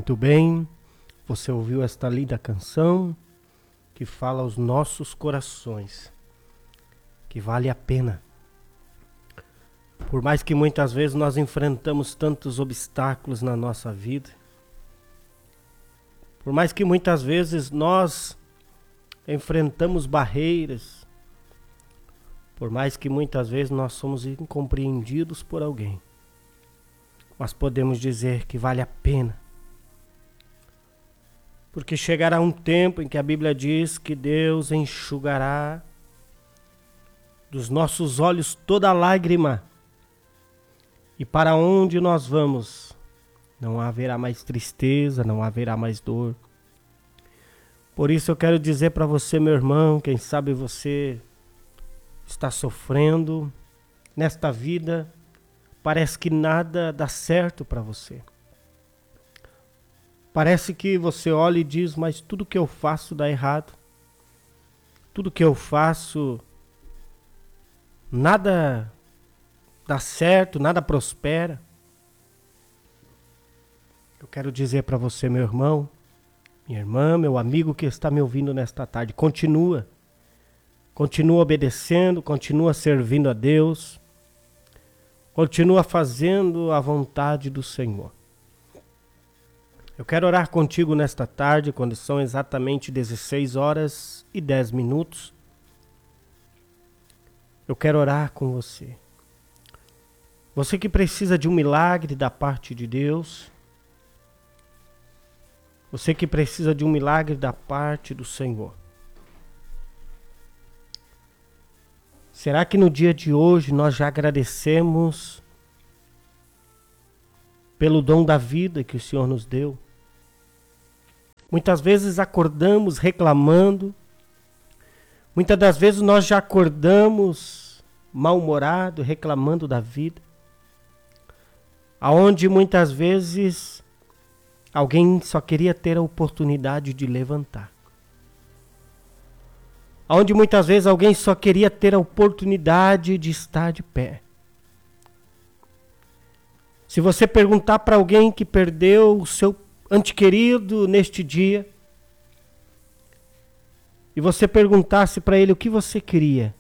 Muito bem, você ouviu esta linda canção que fala aos nossos corações, que vale a pena. Por mais que muitas vezes nós enfrentamos tantos obstáculos na nossa vida, por mais que muitas vezes nós enfrentamos barreiras, por mais que muitas vezes nós somos incompreendidos por alguém, mas podemos dizer que vale a pena. Porque chegará um tempo em que a Bíblia diz que Deus enxugará dos nossos olhos toda lágrima. E para onde nós vamos, não haverá mais tristeza, não haverá mais dor. Por isso eu quero dizer para você, meu irmão, quem sabe você está sofrendo nesta vida, parece que nada dá certo para você. Parece que você olha e diz, mas tudo que eu faço dá errado. Tudo que eu faço, nada dá certo, nada prospera. Eu quero dizer para você, meu irmão, minha irmã, meu amigo que está me ouvindo nesta tarde, continua. Continua obedecendo, continua servindo a Deus. Continua fazendo a vontade do Senhor. Eu quero orar contigo nesta tarde, quando são exatamente 16 horas e 10 minutos. Eu quero orar com você. Você que precisa de um milagre da parte de Deus. Você que precisa de um milagre da parte do Senhor. Será que no dia de hoje nós já agradecemos pelo dom da vida que o Senhor nos deu? Muitas vezes acordamos reclamando. Muitas das vezes nós já acordamos mal-humorado, reclamando da vida. Aonde muitas vezes alguém só queria ter a oportunidade de levantar. Aonde muitas vezes alguém só queria ter a oportunidade de estar de pé. Se você perguntar para alguém que perdeu o seu ente querido neste dia, e você perguntasse para ele o que você queria,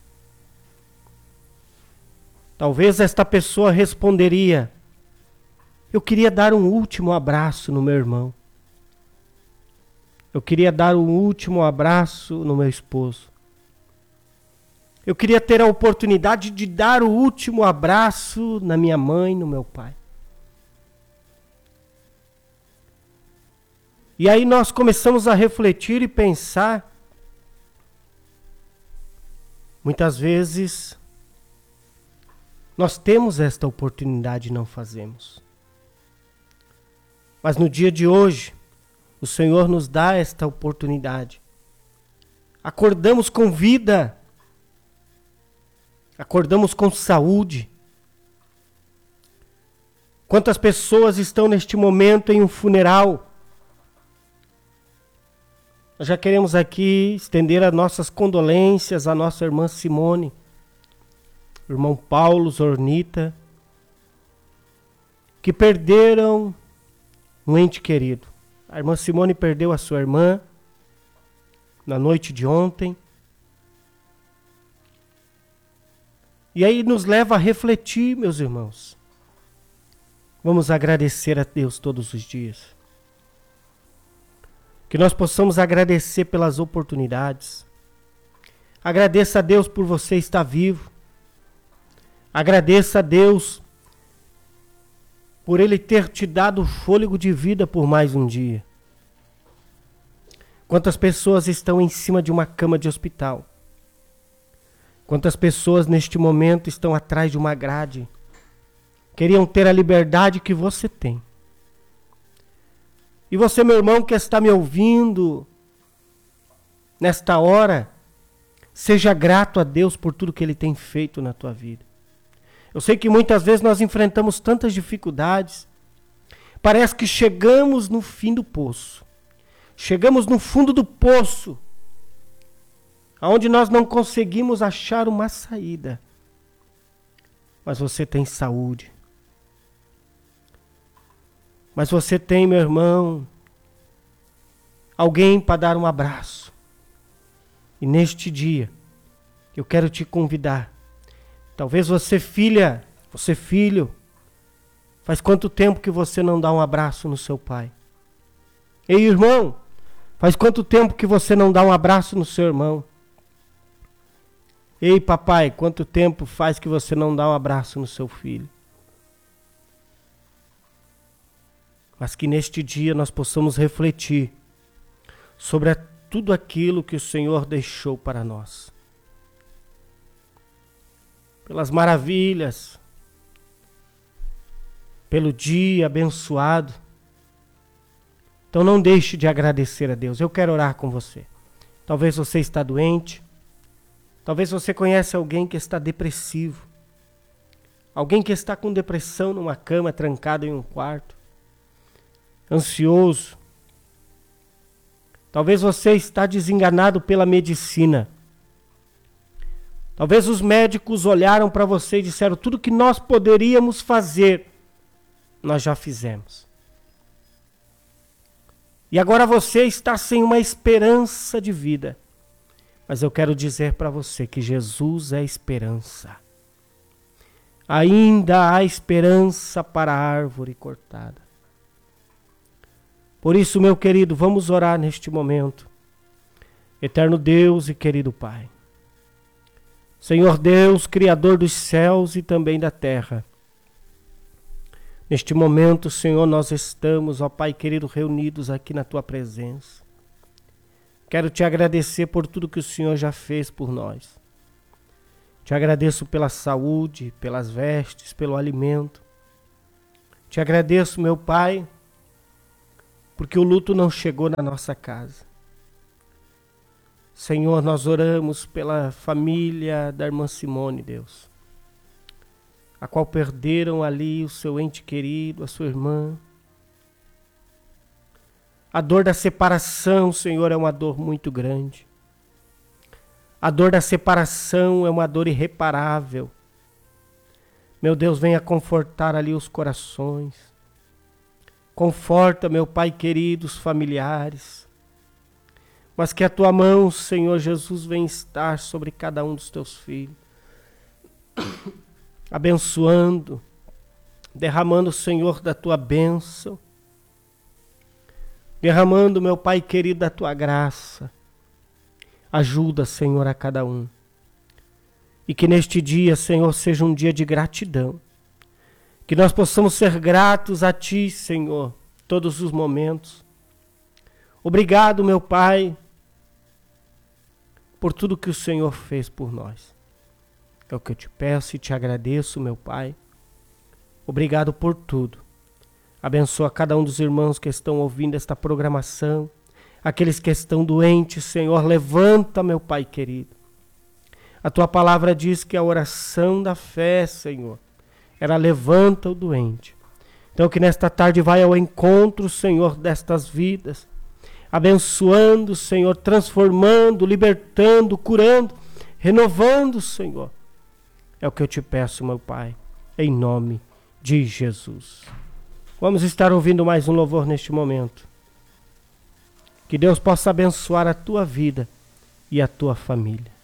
talvez esta pessoa responderia: eu queria dar um último abraço no meu irmão. Eu queria dar um último abraço no meu esposo. Eu queria ter a oportunidade de dar o último abraço na minha mãe, no meu pai. E aí nós começamos a refletir e pensar. Muitas vezes nós temos esta oportunidade e não fazemos. Mas no dia de hoje, o Senhor nos dá esta oportunidade. Acordamos com vida. Acordamos com saúde. Quantas pessoas estão neste momento em um funeral? Nós já queremos aqui estender as nossas condolências à nossa irmã Simone, irmão Paulo, Zornita, que perderam um ente querido. A irmã Simone perdeu a sua irmã na noite de ontem. E aí nos leva a refletir, meus irmãos. Vamos agradecer a Deus todos os dias. Que nós possamos agradecer pelas oportunidades. Agradeça a Deus por você estar vivo. Agradeça a Deus por Ele ter te dado o fôlego de vida por mais um dia. Quantas pessoas estão em cima de uma cama de hospital? Quantas pessoas neste momento estão atrás de uma grade? Queriam ter a liberdade que você tem. E você, meu irmão, que está me ouvindo nesta hora, seja grato a Deus por tudo que Ele tem feito na tua vida. Eu sei que muitas vezes nós enfrentamos tantas dificuldades. Parece que chegamos no fim do poço. Chegamos no fundo do poço, onde nós não conseguimos achar uma saída. Mas você tem saúde. Mas você tem, meu irmão, alguém para dar um abraço. E neste dia, eu quero te convidar. Talvez você, filha, você, filho, faz quanto tempo que você não dá um abraço no seu pai? Ei, irmão, faz quanto tempo que você não dá um abraço no seu irmão? Ei, papai, quanto tempo faz que você não dá um abraço no seu filho? Mas que neste dia nós possamos refletir sobre tudo aquilo que o Senhor deixou para nós. Pelas maravilhas, pelo dia abençoado. Então não deixe de agradecer a Deus. Eu quero orar com você. Talvez você está doente. Talvez você conheça alguém que está depressivo. Alguém que está com depressão numa cama, trancado em um quarto. Ansioso. Talvez você está desenganado pela medicina. Talvez os médicos olharam para você e disseram: tudo que nós poderíamos fazer, nós já fizemos. E agora você está sem uma esperança de vida. Mas eu quero dizer para você que Jesus é esperança. Ainda há esperança para a árvore cortada. Por isso, meu querido, vamos orar neste momento. Eterno Deus e querido Pai. Senhor Deus, Criador dos céus e também da terra. Neste momento, Senhor, nós estamos, ó Pai querido, reunidos aqui na Tua presença. Quero te agradecer por tudo que o Senhor já fez por nós. Te agradeço pela saúde, pelas vestes, pelo alimento. Te agradeço, meu Pai, porque o luto não chegou na nossa casa. Senhor, nós oramos pela família da irmã Simone, Deus, a qual perderam ali o seu ente querido, a sua irmã. A dor da separação, Senhor, é uma dor muito grande. A dor da separação é uma dor irreparável. Meu Deus, venha confortar ali os corações. Conforta, meu Pai querido, os familiares. Mas que a Tua mão, Senhor Jesus, venha estar sobre cada um dos Teus filhos. Abençoando, derramando, Senhor, da Tua bênção. Derramando, meu Pai querido, da Tua graça. Ajuda, Senhor, a cada um. E que neste dia, Senhor, seja um dia de gratidão. Que nós possamos ser gratos a Ti, Senhor, todos os momentos. Obrigado, meu Pai, por tudo que o Senhor fez por nós. É o que eu te peço e te agradeço, meu Pai. Obrigado por tudo. Abençoa cada um dos irmãos que estão ouvindo esta programação. Aqueles que estão doentes, Senhor, levanta, meu Pai querido. A Tua palavra diz que a oração da fé, Senhor, ela levanta o doente. Então que nesta tarde vai ao encontro, Senhor, destas vidas. Abençoando, Senhor, transformando, libertando, curando, renovando, Senhor. É o que eu te peço, meu Pai, em nome de Jesus. Vamos estar ouvindo mais um louvor neste momento. Que Deus possa abençoar a tua vida e a tua família.